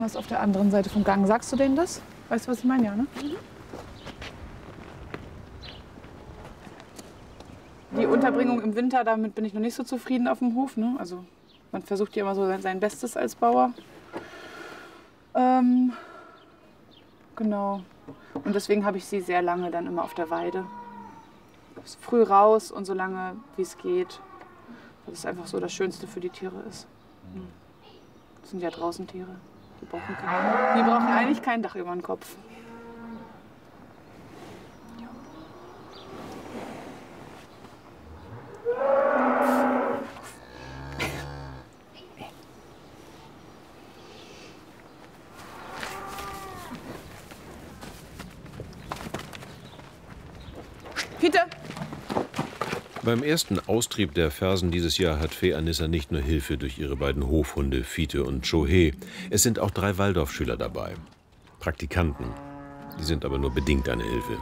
Was auf der anderen Seite vom Gang. Sagst du denen das? Weißt du, was ich meine? Ja, ne? Die Unterbringung im Winter, damit bin ich noch nicht so zufrieden auf dem Hof. Ne? Also man versucht ja immer so sein Bestes als Bauer. Genau. Und deswegen habe ich sie sehr lange dann immer auf der Weide. Früh raus und so lange wie es geht. Weil es einfach so das Schönste für die Tiere ist. Das sind ja draußen Tiere. Die brauchen eigentlich kein Dach über den Kopf. Fiete! Beim ersten Austrieb der Fersen dieses Jahr hat Fee Anissa nicht nur Hilfe durch ihre beiden Hofhunde Fiete und Chohe. Es sind auch 3 Waldorfschüler dabei. Praktikanten. Die sind aber nur bedingt eine Hilfe.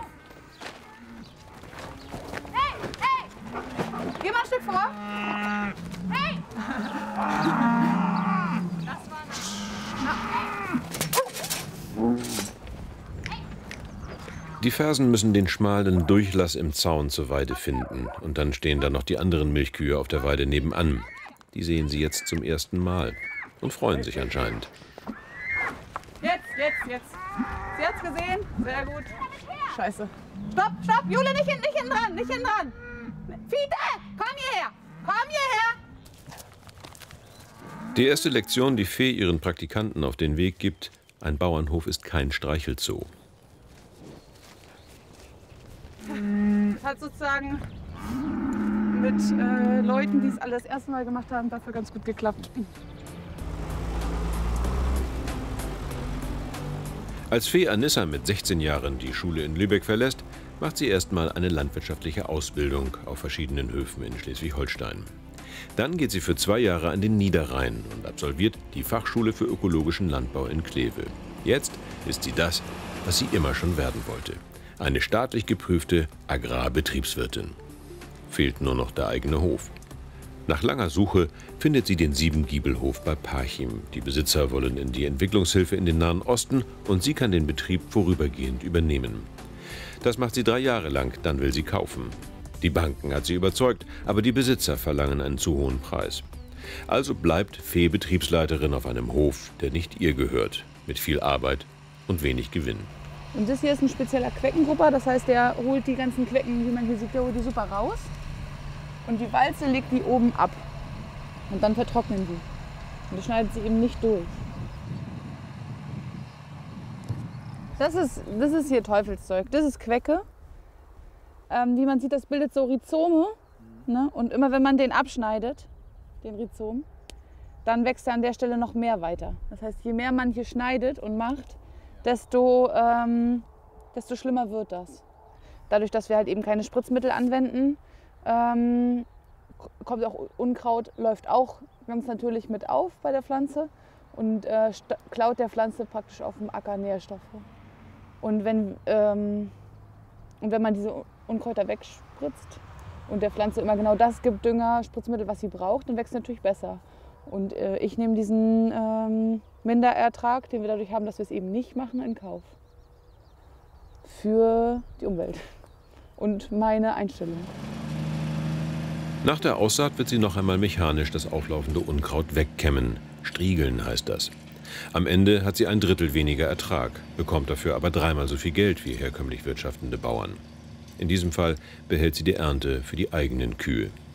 Hey, hey! Geh mal ein Stück vor! Hey! Das war... Die Fersen müssen den schmalen Durchlass im Zaun zur Weide finden. Und dann stehen da noch die anderen Milchkühe auf der Weide nebenan. Die sehen sie jetzt zum ersten Mal und freuen sich anscheinend. Jetzt! Sie hat's gesehen? Sehr gut. Scheiße. Stopp! Jule, nicht hinten dran! Fiete! Komm hierher! Die erste Lektion, die Fee ihren Praktikanten auf den Weg gibt: Ein Bauernhof ist kein Streichelzoo. Das hat sozusagen mit Leuten, die es alle das erste Mal gemacht haben, dafür ganz gut geklappt. Als Fee Anissa mit 16 Jahren die Schule in Lübeck verlässt, macht sie erstmal eine landwirtschaftliche Ausbildung auf verschiedenen Höfen in Schleswig-Holstein. Dann geht sie für 2 Jahre an den Niederrhein und absolviert die Fachschule für ökologischen Landbau in Kleve. Jetzt ist sie das, was sie immer schon werden wollte: eine staatlich geprüfte Agrarbetriebswirtin. Fehlt nur noch der eigene Hof. Nach langer Suche findet sie den Siebengiebelhof bei Parchim. Die Besitzer wollen in die Entwicklungshilfe in den Nahen Osten und sie kann den Betrieb vorübergehend übernehmen. Das macht sie 3 Jahre lang, dann will sie kaufen. Die Banken hat sie überzeugt, aber die Besitzer verlangen einen zu hohen Preis. Also bleibt Fee Betriebsleiterin auf einem Hof, der nicht ihr gehört, mit viel Arbeit und wenig Gewinn. Und das hier ist ein spezieller Queckengrupper, das heißt, der holt die ganzen Quecken, wie man hier sieht, der holt die super raus. Und die Walze legt die oben ab. Und dann vertrocknen sie. Und das schneidet sie eben nicht durch. Das ist hier Teufelszeug. Das ist Quecke. Wie man sieht, das bildet so Rhizome. Ne? Und immer wenn man den abschneidet, den Rhizom, dann wächst er an der Stelle noch mehr weiter. Das heißt, je mehr man hier schneidet und macht, desto schlimmer wird das. Dadurch, dass wir halt eben keine Spritzmittel anwenden, kommt auch Unkraut, läuft auch ganz natürlich mit auf bei der Pflanze und klaut der Pflanze praktisch auf dem Acker Nährstoffe. Und wenn man diese Unkräuter wegspritzt und der Pflanze immer genau das gibt, Dünger, Spritzmittel, was sie braucht, dann wächst sie natürlich besser. Und ich nehme diesen Minderertrag, den wir dadurch haben, dass wir es eben nicht machen, in Kauf. Für die Umwelt und meine Einstellung. Nach der Aussaat wird sie noch einmal mechanisch das auflaufende Unkraut wegkämmen. Striegeln heißt das. Am Ende hat sie 1/3 weniger Ertrag, bekommt dafür aber 3-mal so viel Geld wie herkömmlich wirtschaftende Bauern. In diesem Fall behält sie die Ernte für die eigenen Kühe.